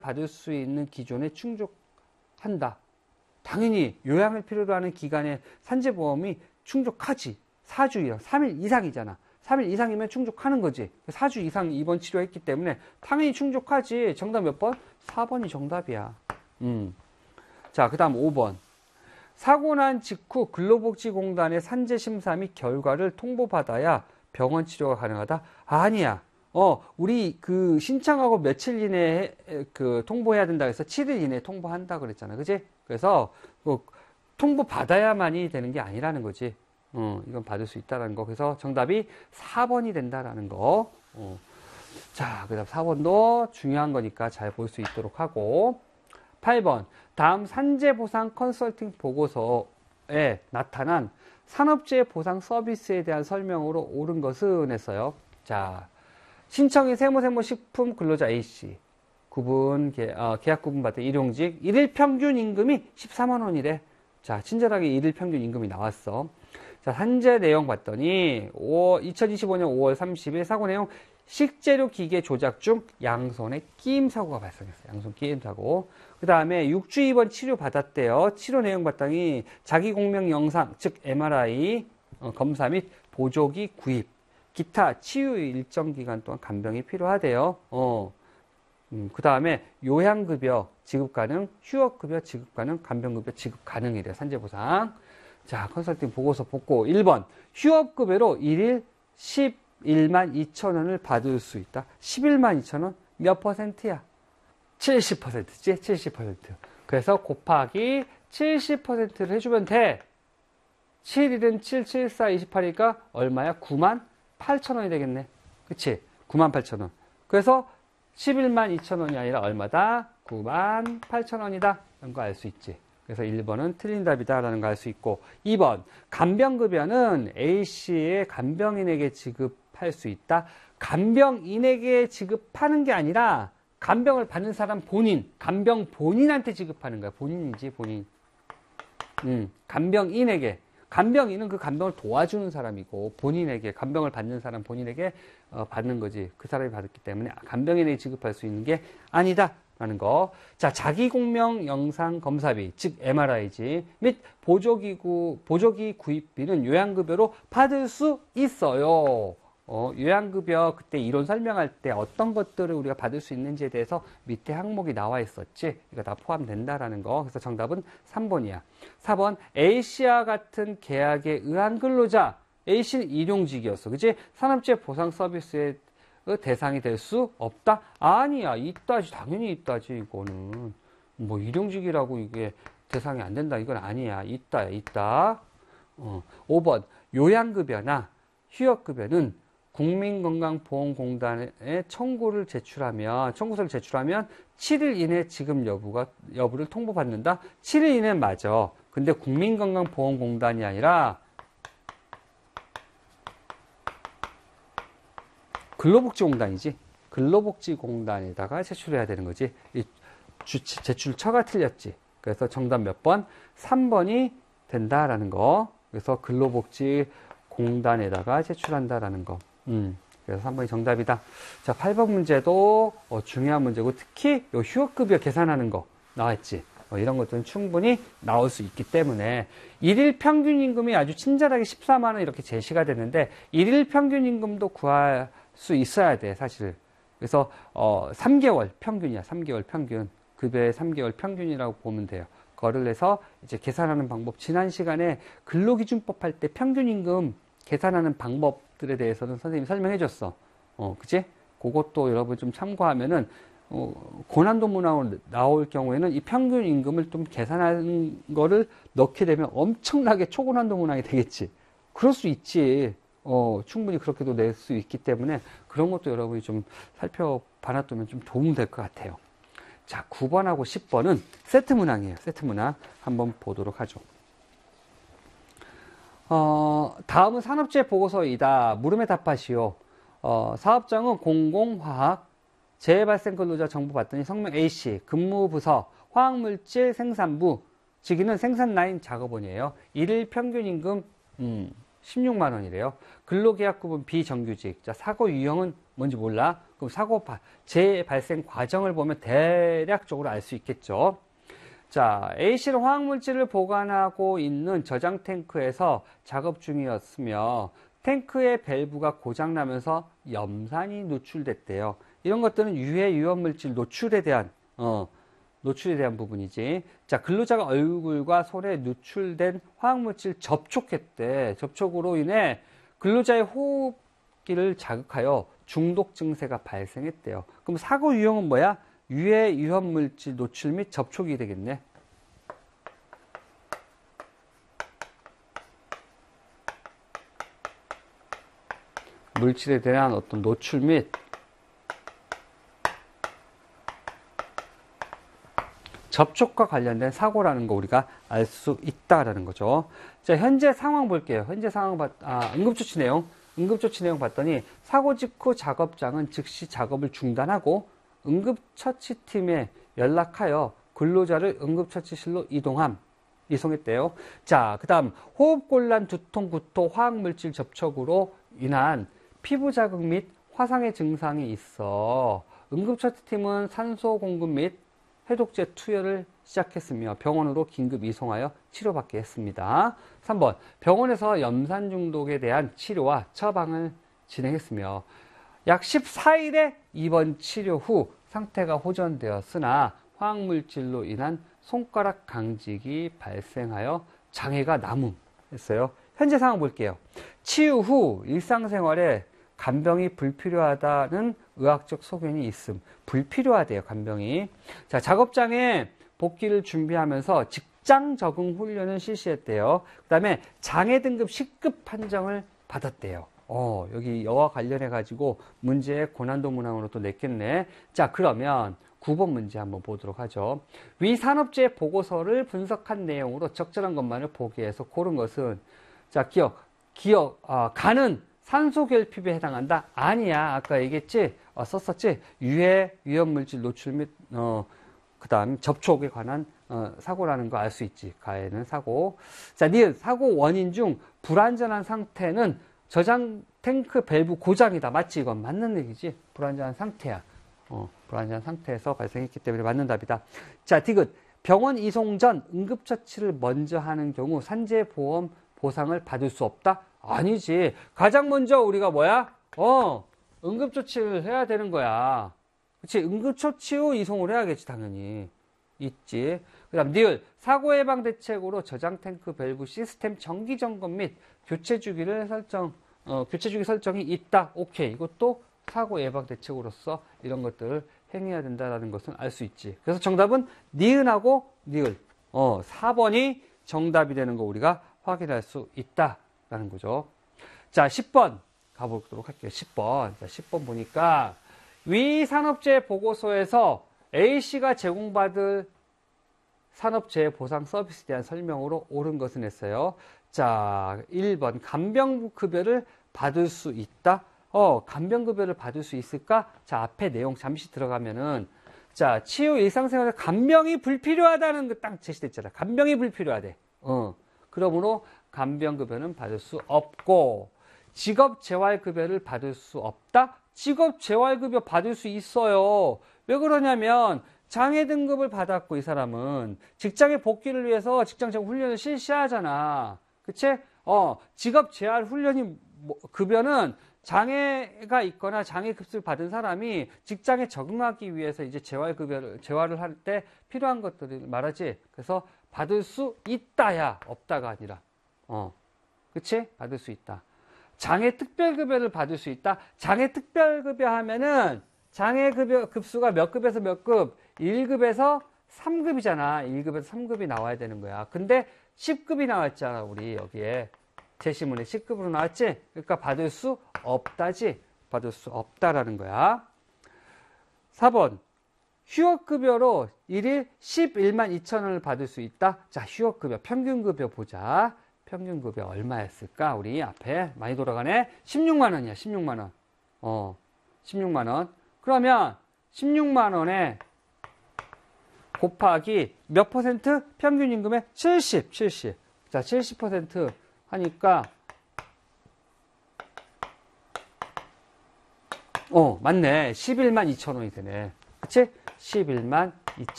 받을 수 있는 기존에 충족한다. 당연히 요양을 필요로 하는 기간에 산재보험이 충족하지. 4주 이상, 3일 이상이잖아. 3일 이상이면 충족하는 거지. 4주 이상 입원 치료했기 때문에 당연히 충족하지. 정답 몇 번? 4번이 정답이야. 자, 그 다음 5번. 사고 난 직후 근로복지공단의 산재심사 및 결과를 통보받아야 병원 치료가 가능하다? 아니야. 우리 그 신청하고 며칠 이내에 그 통보해야 된다 해서 7일 이내에 통보한다 그랬잖아. 그지? 그래서 통보받아야만이 되는 게 아니라는 거지. 이건 받을 수 있다는 거. 그래서 정답이 4번이 된다라는 거. 자, 그 다음 4번도 중요한 거니까 잘 볼 수 있도록 하고. 8번. 다음 산재보상 컨설팅 보고서에 나타난 산업재해 보상 서비스에 대한 설명으로 옳은 것은 했어요. 자, 신청인 세모식품 근로자 A씨. 계약 구분 받은 일용직. 일일 평균 임금이 14만 원이래. 자, 친절하게 일일 평균 임금이 나왔어. 자, 산재 내용 봤더니 2025년 5월 30일 사고 내용 식재료 기계 조작 중 양손에 끼임 사고가 발생했어요. 양손 끼임 사고. 그 다음에 6주 입원 치료 받았대요. 치료 내용 봤더니 자기 공명 영상, 즉 MRI 검사 및 보조기 구입, 기타 치유 일정 기간 동안 간병이 필요하대요. 그 다음에 요양급여 지급 가능, 휴업급여 지급 가능, 간병급여 지급 가능이래요. 산재보상. 자, 컨설팅 보고서 보고 1번 휴업급여로 1일 11만 2천 원을 받을 수 있다. 11만 2천 원 몇 퍼센트야? 70%지? 70%. 그래서 곱하기 70%를 해주면 돼. 7일은 7, 7, 4, 28이니까 얼마야? 9만 8천 원이 되겠네. 그치? 9만 8천 원. 그래서 11만 2천 원이 아니라 얼마다? 9만 8천 원이다. 이런 거 알 수 있지. 그래서 1번은 틀린 답이다라는 거 알 수 있고, 2번 간병급여는 A씨의 간병인에게 지급할 수 있다. 간병인에게 지급하는 게 아니라 간병을 받는 사람 본인, 간병 본인한테 지급하는 거야. 본인이지, 본인. 간병인에게. 간병인은 그 간병을 도와주는 사람이고, 본인에게, 간병을 받는 사람 본인에게 받는 거지. 그 사람이 받았기 때문에 간병인에게 지급할 수 있는 게 아니다. 라는 거. 자, 자기공명 영상 검사비, 즉 MRI지, 및 보조기 구입비는 요양급여로 받을 수 있어요. 요양급여 그때 이론 설명할 때 어떤 것들을 우리가 받을 수 있는지에 대해서 밑에 항목이 나와 있었지. 이거 다 포함된다라는 거. 그래서 정답은 3번이야. 4번 A씨와 같은 계약에 의한 근로자. A씨는 일용직이었어. 그치? 산업재해 보상 서비스의 대상이 될 수 없다? 아니야. 있다지. 당연히 있다지. 이거는. 뭐 일용직이라고 이게 대상이 안 된다. 이건 아니야. 있다. 5번 요양급여나 휴업급여는 국민건강보험공단에 청구서를 제출하면 7일 이내 지급 여부를 통보받는다? 7일 이내는 맞아. 근데 국민건강보험공단이 아니라 근로복지공단이지. 근로복지공단에다가 제출해야 되는 거지. 제출처가 틀렸지. 그래서 정답 몇 번? 3번이 된다라는 거. 그래서 근로복지공단에다가 제출한다라는 거. 그래서 3번이 정답이다. 자, 8번 문제도 중요한 문제고, 특히 요 휴업급여 계산하는 거 나왔지. 이런 것들은 충분히 나올 수 있기 때문에 일일 평균임금이 아주 친절하게 14만 원 이렇게 제시가 됐는데, 일일 평균임금도 구할 수 있어야 돼, 사실. 그래서 3개월 평균이야. 3개월 평균. 급여의 3개월 평균이라고 보면 돼요. 그거를 해서 이제 계산하는 방법, 지난 시간에 근로기준법 할 때 평균임금 계산하는 방법들에 대해서는 선생님이 설명해 줬어. 그치? 그것도 여러분 좀 참고하면은 고난도 문항으로 나올 경우에는 이 평균 임금을 좀 계산하는 거를 넣게 되면 엄청나게 초고난도 문항이 되겠지. 그럴 수 있지. 충분히 그렇게도 낼 수 있기 때문에 그런 것도 여러분이 좀 살펴봐놔두면 좀 도움 될 것 같아요. 자, 9번하고 10번은 세트 문항이에요. 세트 문항 한번 보도록 하죠. 다음은 산업재해 보고서이다. 물음에 답하시오. 사업장은 공공화학 재해 발생 근로자 정보 받더니 성명 A씨, 근무부서 화학물질 생산부, 직위는 생산 라인 작업원이에요. 일일 평균 임금 16만 원이래요. 근로계약급은 비정규직. 자, 사고 유형은 뭔지 몰라? 그럼 사고 재발생 과정을 보면 대략적으로 알 수 있겠죠. 자, A씨는 화학물질을 보관하고 있는 저장 탱크에서 작업 중이었으며 탱크의 밸브가 고장나면서 염산이 노출됐대요. 이런 것들은 유해 유험물질 노출에 대한 부분이지. 자, 근로자가 얼굴과 손에 노출된 화학물질 접촉했대. 접촉으로 인해 근로자의 호흡기를 자극하여 중독 증세가 발생했대요. 그럼 사고 유형은 뭐야? 유해 유험물질 노출 및 접촉이 되겠네. 물질에 대한 어떤 노출 및 접촉과 관련된 사고라는 거 우리가 알 수 있다라는 거죠. 자, 현재 상황 볼게요. 현재 상황 응급조치 내용. 응급조치 내용 봤더니 사고 직후 작업장은 즉시 작업을 중단하고 응급처치팀에 연락하여 근로자를 응급처치실로 이송했대요. 자, 그 다음 호흡곤란, 두통, 구토, 화학물질 접촉으로 인한 피부 자극 및 화상의 증상이 있어 응급처치팀은 산소 공급 및 해독제 투여를 시작했으며 병원으로 긴급 이송하여 치료받게 했습니다. 3번 병원에서 염산 중독에 대한 치료와 처방을 진행했으며 약 14일의 입원 치료 후 상태가 호전되었으나 화학물질로 인한 손가락 강직이 발생하여 장애가 남음했어요. 현재 상황 볼게요. 치유 후 일상생활에 간병이 불필요하다는 의학적 소견이 있음. 불필요하대요, 간병이. 자, 작업장에 복귀를 준비하면서 직장 적응 훈련을 실시했대요. 그 다음에 장애 등급 10급 판정을 받았대요. 여기 여와 관련해가지고 문제의 고난도 문항으로 또 냈겠네. 자, 그러면 9번 문제 한번 보도록 하죠. 위 산업재해 보고서를 분석한 내용으로 적절한 것만을 보기해서 고른 것은, 자, 가는 산소 결핍에 해당한다? 아니야. 아까 얘기했지? 썼었지? 유해, 위험물질 노출 및, 그 다음 접촉에 관한 사고라는 거 알 수 있지. 가에는 사고. 자, 니은 사고 원인 중 불안전한 상태는 저장 탱크 밸브 고장이다. 맞지? 이건 맞는 얘기지? 불안전한 상태야. 불안전한 상태에서 발생했기 때문에 맞는 답이다. 자, 디귿. 병원 이송 전 응급처치를 먼저 하는 경우 산재보험 보상을 받을 수 없다? 아니지. 가장 먼저 우리가 뭐야? 응급조치를 해야 되는 거야. 그치? 응급처치 후 이송을 해야겠지, 당연히. 있지. 그 다음, 니을. 사고 예방 대책으로 저장 탱크 밸브 시스템 정기 점검 및 교체 주기 설정이 있다. 오케이. 이것도 사고 예방 대책으로서 이런 것들을 행해야 된다는 것은 알 수 있지. 그래서 정답은 니은하고 니을. 4번이 정답이 되는 거 우리가 확인할 수 있다라는 거죠. 자, 10번 가보도록 할게요. 10번. 자, 10번 보니까 위 산업재해 보고서에서 A씨가 제공받을 산업재해 보상 서비스에 대한 설명으로 옳은 것은 했어요. 자, 1번 간병급여를 받을 수 있다. 간병급여를 받을 수 있을까? 자, 앞에 내용 잠시 들어가면은, 자, 치유 일상생활에 간병이 불필요하다는 거 딱 제시됐잖아. 간병이 불필요하대. 그러므로 간병급여는 받을 수 없고, 직업재활급여를 받을 수 없다? 직업재활급여 받을 수 있어요. 왜 그러냐면, 장애 등급을 받았고, 이 사람은 직장에 복귀를 위해서 직장적 훈련을 실시하잖아. 그치? 직업재활 훈련이, 급여는 장애가 있거나 장애급수를 받은 사람이 직장에 적응하기 위해서 이제 재활을 할 때 필요한 것들을 말하지. 그래서 받을 수 있다야, 없다가 아니라. 그치? 받을 수 있다. 장애 특별급여를 받을 수 있다. 장애 특별급여 하면은 장애급여 급수가 몇 급에서 몇 급? 1급에서 3급이잖아. 1급에서 3급이 나와야 되는 거야. 근데 10급이 나왔잖아, 우리 여기에. 제시문에 10급으로 나왔지? 그러니까 받을 수 없다지. 받을 수 없다라는 거야. 4번. 휴업급여로 1일 11만 2천 원을 받을 수 있다. 자, 휴업급여, 평균급여 보자. 평균급여 얼마였을까? 우리 앞에 많이 돌아가네. 16만 원이야, 16만 원. 16만 원. 그러면 16만 원에 곱하기 몇 퍼센트? 평균임금의 70. 자, 70% 하니까 맞네. 11만 2천 원이 되네. 그치? 11만